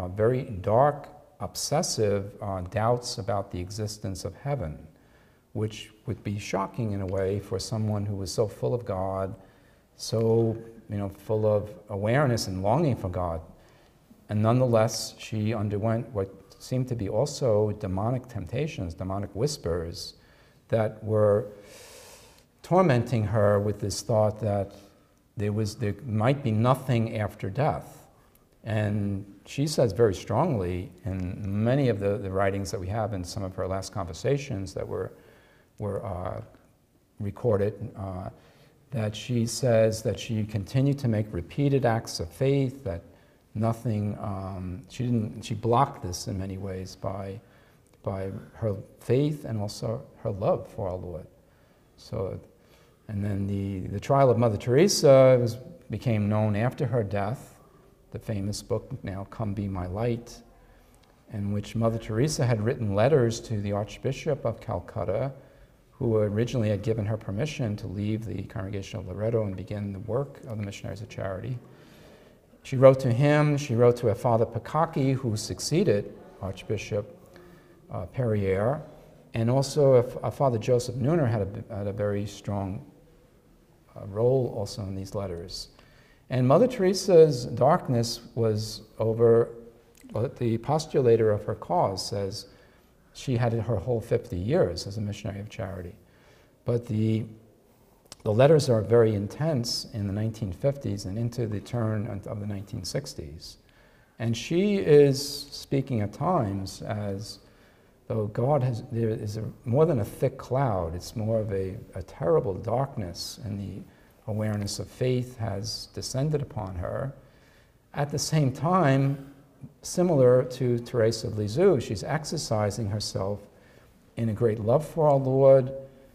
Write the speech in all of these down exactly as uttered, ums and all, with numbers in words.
uh, very dark, obsessive uh, doubts about the existence of heaven, which would be shocking in a way for someone who was so full of God, so you know, full of awareness and longing for God. And nonetheless, she underwent what seemed to be also demonic temptations, demonic whispers that were tormenting her with this thought that there was, there might be nothing after death. And she says very strongly in many of the, the writings that we have in some of her last conversations that were, were uh, recorded, uh, that she says that she continued to make repeated acts of faith, that nothing, um, she didn't, she blocked this in many ways by, by her faith and also her love for our Lord. So, and then the, the trial of Mother Teresa was, became known after her death, the famous book now, Come Be My Light, in which Mother Teresa had written letters to the Archbishop of Calcutta, who originally had given her permission to leave the Congregation of Loreto and begin the work of the Missionaries of Charity. She wrote to him, she wrote to her Father Pacacchi, who succeeded Archbishop uh, Perrier, and also a, a Father Joseph Neuner had a, had a very strong uh, role also in these letters. And Mother Teresa's darkness was over, well, the postulator of her cause says she had her whole fifty years as a missionary of charity. But the, the letters are very intense in the nineteen fifties and into the turn of the nineteen sixties. And she is speaking at times as though God has, there is a, more than a thick cloud, it's more of a, a terrible darkness, and the awareness of faith has descended upon her. At the same time, similar to Teresa of Lisieux, she's exercising herself in a great love for our Lord.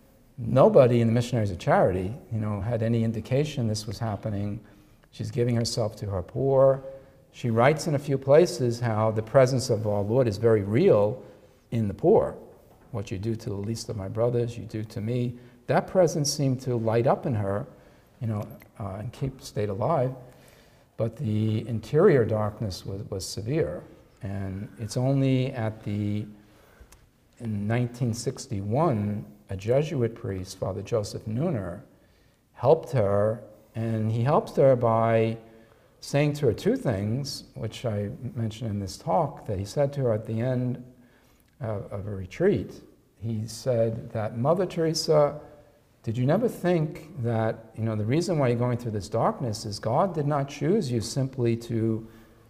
Nobody in the Missionaries of Charity, you know, had any indication this was happening. She's giving herself to her poor. She writes in a few places how the presence of our Lord is very real in the poor. What you do to the least of my brothers, you do to me. That presence seemed to light up in her, you know, uh, and keep stayed alive. But the interior darkness was, was severe. And it's only at the, in nineteen sixty-one, a Jesuit priest, Father Joseph Neuner, helped her, and he helped her by saying to her two things, which I mentioned in this talk, that he said to her at the end of, of a retreat. He said that, Mother Teresa, did you never think that, you know, the reason why you're going through this darkness is God did not choose you simply to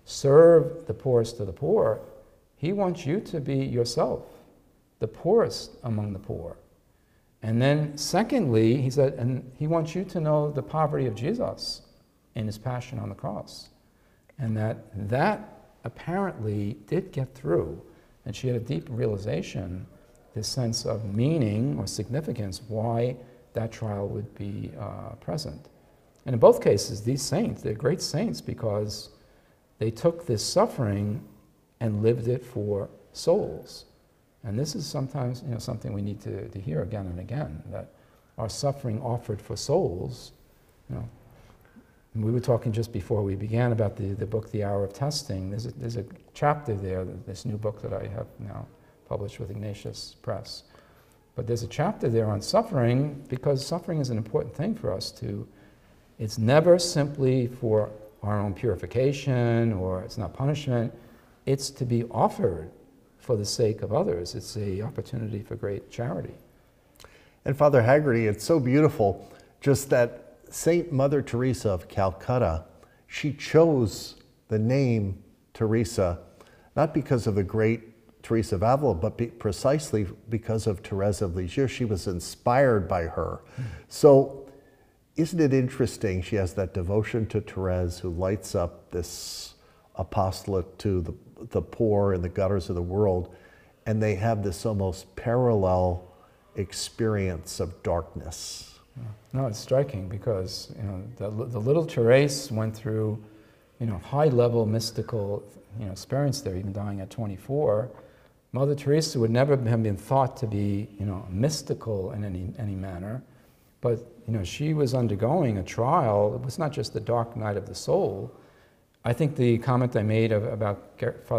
serve the poorest of the poor. He wants you to be yourself, the poorest among the poor. And then secondly, he said, and he wants you to know the poverty of Jesus in his passion on the cross. And that that apparently did get through. And she had a deep realization, this sense of meaning or significance, why that trial would be uh, present. And in both cases, these saints, they're great saints because they took this suffering and lived it for souls. And this is sometimes, you know, something we need to, to hear again and again, that our suffering offered for souls, you know. And we were talking just before we began about the, the book, The Hour of Testing. There's a, there's a chapter there, this new book that I have now published with Ignatius Press. But there's a chapter there on suffering, because suffering is an important thing for us to, it's never simply for our own purification, or it's not punishment, it's to be offered for the sake of others. It's an opportunity for great charity. And Father Haggerty, it's so beautiful, just that Saint Mother Teresa of Calcutta, she chose the name Teresa, not because of the great Teresa of Avila, but be precisely because of Teresa of Lisieux. She was inspired by her. Mm. So isn't it interesting, she has that devotion to Therese who lights up this apostolate to the, the poor in the gutters of the world, and they have this almost parallel experience of darkness. No, it's striking because, you know, the, the little Therese went through, you know, high-level mystical, you know, experience there, even dying at twenty-four. Mother Teresa would never have been thought to be, you know, mystical in any, any manner, but, you know, she was undergoing a trial. It was not just the dark night of the soul. I think the comment I made of, about Father